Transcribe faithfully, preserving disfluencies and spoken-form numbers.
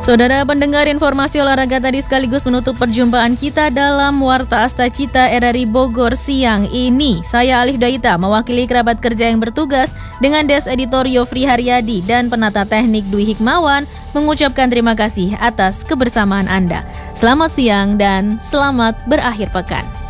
Saudara pendengar, informasi olahraga tadi sekaligus menutup perjumpaan kita dalam Warta Asta Cita R R I Bogor siang ini. Saya Alif Daita mewakili kerabat kerja yang bertugas dengan Des Editor Yofri Haryadi dan penata teknik Dwi Hikmawan mengucapkan terima kasih atas kebersamaan Anda. Selamat siang dan selamat berakhir pekan.